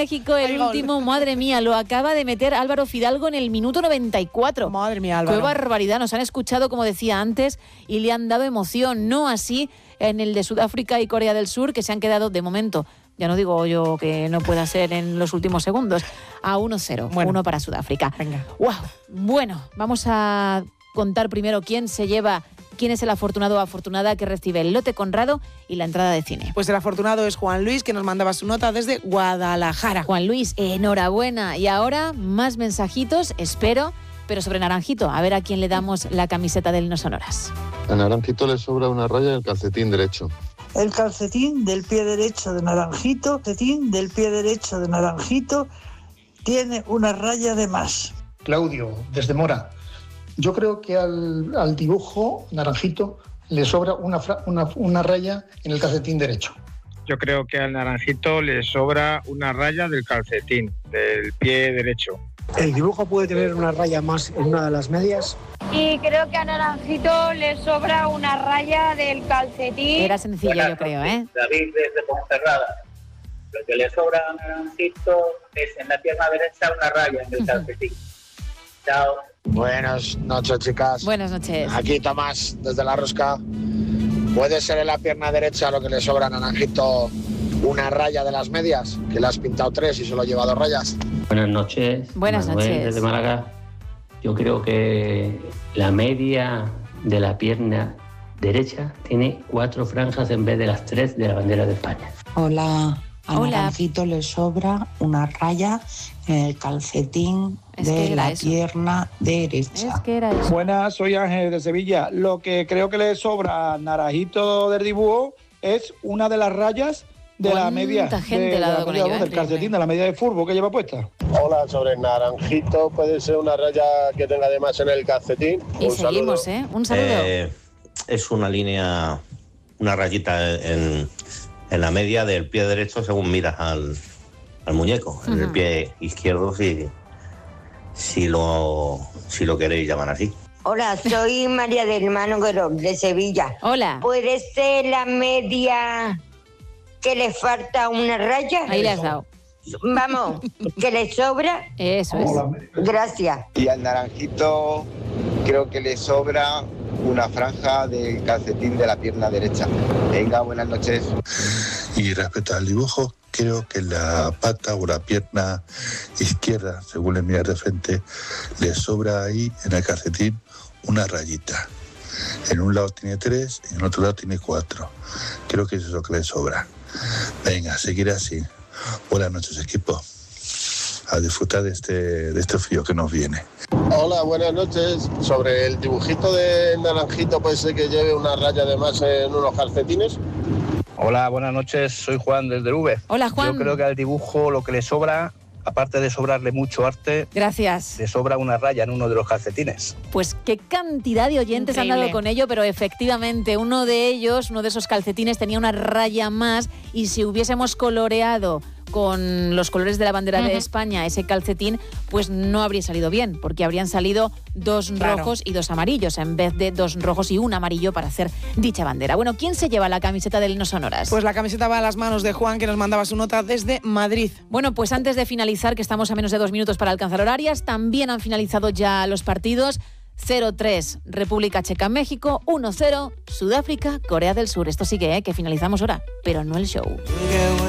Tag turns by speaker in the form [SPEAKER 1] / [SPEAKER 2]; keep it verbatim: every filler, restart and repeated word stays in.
[SPEAKER 1] Checa-México, el último, madre mía, lo acaba de meter Álvaro Fidalgo en el minuto noventa y cuatro.
[SPEAKER 2] Madre mía, Álvaro.
[SPEAKER 1] Qué barbaridad, nos han escuchado, como decía antes, y le han dado emoción. No así en el de Sudáfrica y Corea del Sur, que se han quedado de momento, ya no digo yo que no pueda ser en los últimos segundos, a uno cero, bueno, uno para Sudáfrica.
[SPEAKER 2] Venga.
[SPEAKER 1] Wow. Bueno, vamos a contar primero quién se lleva... ¿Quién es el afortunado o afortunada que recibe el lote Conrado y la entrada de cine?
[SPEAKER 2] Pues el afortunado es Juan Luis, que nos mandaba su nota desde Guadalajara.
[SPEAKER 1] Juan Luis, enhorabuena. Y ahora más mensajitos, espero, pero sobre Naranjito. A ver a quién le damos la camiseta del No Sonoras.
[SPEAKER 3] A Naranjito le sobra una raya en el calcetín derecho.
[SPEAKER 4] El calcetín del pie derecho de Naranjito, calcetín del pie derecho de Naranjito tiene una raya de más.
[SPEAKER 5] Claudio, desde Mora. Yo creo que al, al dibujo Naranjito le sobra una, fra, una, una raya en el calcetín derecho.
[SPEAKER 6] Yo creo que al Naranjito le sobra una raya del calcetín, del pie derecho.
[SPEAKER 7] ¿El dibujo puede tener una raya más en una de las medias?
[SPEAKER 8] Y creo que a Naranjito le sobra una raya del calcetín.
[SPEAKER 1] Era sencillo, Buenas yo creo, ¿eh?
[SPEAKER 9] David desde Ponferrada. Lo que le sobra a Naranjito es en la pierna derecha una raya en el calcetín. Chao.
[SPEAKER 10] Buenas noches, chicas.
[SPEAKER 1] Buenas noches.
[SPEAKER 10] Aquí Tomás, desde La Rosca. ¿Puede ser en la pierna derecha lo que le sobra a Naranjito una raya de las medias? Que le has pintado tres y solo lleva dos rayas.
[SPEAKER 11] Buenas noches.
[SPEAKER 1] Buenas
[SPEAKER 11] Manuel,
[SPEAKER 1] noches.
[SPEAKER 11] Desde Málaga. Yo creo que la media de la pierna derecha tiene cuatro franjas en vez de las tres de la bandera de España.
[SPEAKER 12] Hola. A
[SPEAKER 1] Hola.
[SPEAKER 12] Naranjito le sobra una raya en el calcetín
[SPEAKER 1] es
[SPEAKER 12] de la
[SPEAKER 1] eso.
[SPEAKER 12] pierna derecha.
[SPEAKER 1] Es que era eso.
[SPEAKER 13] Buenas, soy Ángel de Sevilla. Lo que creo que le sobra a Naranjito del dibujo es una de las rayas de la media,
[SPEAKER 1] gente
[SPEAKER 13] de,
[SPEAKER 1] la ha
[SPEAKER 13] la
[SPEAKER 1] dado con
[SPEAKER 13] media
[SPEAKER 1] ello,
[SPEAKER 13] del
[SPEAKER 1] ¿eh?
[SPEAKER 13] calcetín, de la media de fútbol que lleva puesta.
[SPEAKER 3] Hola, sobre Naranjito, ¿puede ser una raya que tenga además en el calcetín?
[SPEAKER 1] Y
[SPEAKER 3] Un
[SPEAKER 1] seguimos,
[SPEAKER 3] saludo.
[SPEAKER 1] ¿eh? Un saludo.
[SPEAKER 14] Eh, es una línea, una rayita en, en la media del pie derecho según miras al, al muñeco. Uh-huh. En el pie izquierdo si, si, lo, si lo queréis llamar así.
[SPEAKER 15] Hola, soy María del Manogro, de Sevilla.
[SPEAKER 1] Hola.
[SPEAKER 15] ¿Puede ser la media que le falta una raya?
[SPEAKER 1] Ahí le has dado.
[SPEAKER 15] Vamos, que le sobra.
[SPEAKER 1] Eso es.
[SPEAKER 15] Gracias.
[SPEAKER 16] Y al Naranjito creo que le sobra una franja del calcetín de la pierna derecha. Venga, buenas noches.
[SPEAKER 17] Y respecto al dibujo, creo que la pata o la pierna izquierda, según le miras de frente, le sobra ahí en el calcetín una rayita. En un lado tiene tres y en otro lado tiene cuatro. Creo que eso es lo que le sobra. Venga, seguir así. Buenas noches, equipo. A disfrutar de este, de este frío que nos viene.
[SPEAKER 3] Hola, buenas noches. Sobre el dibujito de Naranjito, ¿puede ser que lleve una raya de más en unos calcetines?
[SPEAKER 18] Hola, buenas noches. Soy Juan desde V.
[SPEAKER 1] Hola, Juan.
[SPEAKER 18] Yo creo que al dibujo lo que le sobra, aparte de sobrarle mucho arte,
[SPEAKER 1] gracias,
[SPEAKER 18] le sobra una raya en uno de los calcetines.
[SPEAKER 1] Pues qué cantidad de oyentes Increíble. Han dado con ello, pero efectivamente uno de ellos, uno de esos calcetines tenía una raya más y si hubiésemos coloreado con los colores de la bandera uh-huh. de España ese calcetín, pues no habría salido bien, porque habrían salido dos claro. rojos y dos amarillos, en vez de dos rojos y un amarillo para hacer dicha bandera. Bueno, ¿quién se lleva la camiseta del No Sonoras?
[SPEAKER 2] Pues la camiseta va a las manos de Juan, que nos mandaba su nota desde Madrid.
[SPEAKER 1] Bueno, pues antes de finalizar, que estamos a menos de dos minutos para alcanzar horarias, también han finalizado ya los partidos. cero tres República Checa México, uno cero Sudáfrica Corea del Sur. Esto sigue, ¿eh? Que finalizamos ahora, pero no el show.